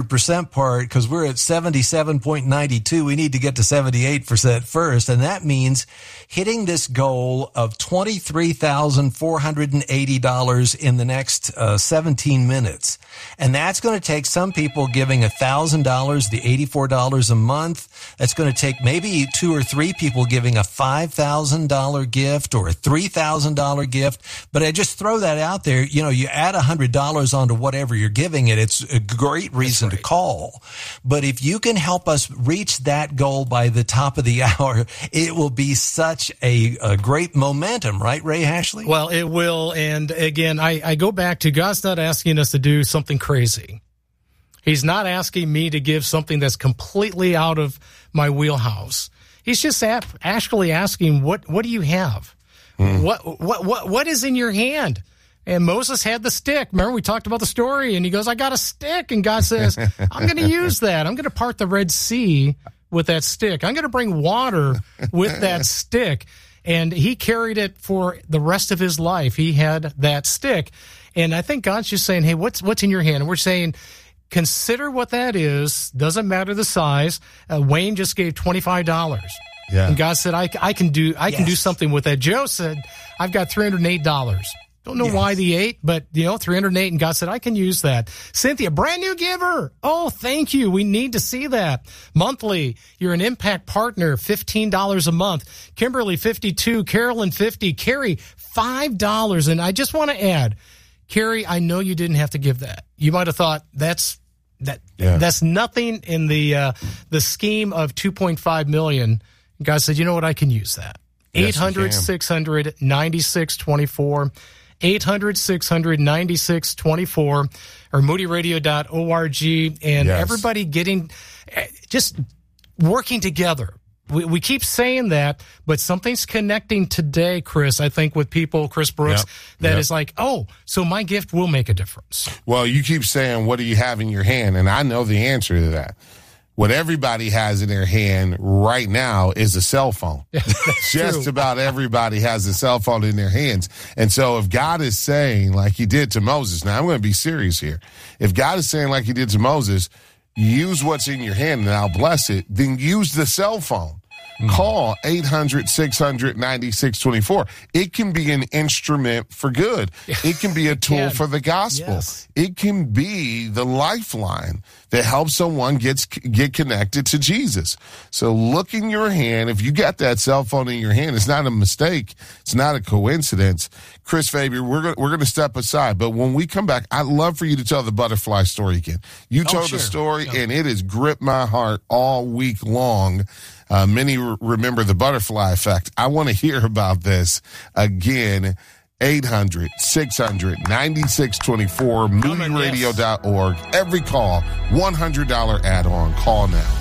100% part, because we're at 77.92. We need to get to 78% first. And that means hitting this goal of $23,480 in the next 17 minutes. And that's going to take some people giving $1,000, the $84 a month. That's going to take maybe 2 or 3 people giving a $5,000 gift or a $3,000 gift. But I just throw that out there. You know, you add $100 onto whatever you're giving it. It's a great reason to call. But if you can help us reach that goal by the top of the hour, it will be such a great momentum, right, Ray Ashley? Well, it will. And again, I go back to God's not asking us to do something crazy. He's not asking me to give something that's completely out of my wheelhouse. He's just actually asking, what do you have? What is in your hand? And Moses had the stick. Remember, we talked about the story, and he goes, I got a stick. And God says, I'm going to use that. I'm going to part the Red Sea with that stick. I'm going to bring water with that stick. And he carried it for the rest of his life. He had that stick. And I think God's just saying, hey, what's in your hand? And we're saying, consider what that is. Doesn't matter the size. Wayne just gave $25. Yeah. And God said, I can do something with that. Joe said, I've got $308. Don't know why the 8, but, 308, and God said, I can use that. Cynthia, brand new giver. Oh, thank you. We need to see that. Monthly, you're an impact partner, $15 a month. Kimberly, $52. Carolyn, $50. Carrie, $5. And I just want to add, Carrie, I know you didn't have to give that. You might have thought that's nothing in the scheme of $2.5 million. God said, you know what? I can use that. 800-600-9624. 800-600-9624 or moodyradio.org, and everybody just working together. We keep saying that, but something's connecting today, Chris, I think, with people, Chris Brooks, that is like, oh, so my gift will make a difference. Well, you keep saying, what do you have in your hand? And I know the answer to that. What everybody has in their hand right now is a cell phone. Just about everybody has a cell phone in their hands. And so if God is saying, like he did to Moses, now I'm going to be serious here. If God is saying, like he did to Moses, use what's in your hand and I'll bless it, then use the cell phone. Call 800-600-9624. It can be an instrument for good. It can be a tool for the gospel. Yes. It can be the lifeline that helps someone get connected to Jesus. So look in your hand. If you got that cell phone in your hand, it's not a mistake. It's not a coincidence. Chris Fabian, we're going to step aside. But when we come back, I'd love for you to tell the butterfly story again. You told the story, and it has gripped my heart all week long. Many remember the butterfly effect. I want to hear about this again. 800-600-9624, moodyradio.org. Every call, $100 add-on. Call now.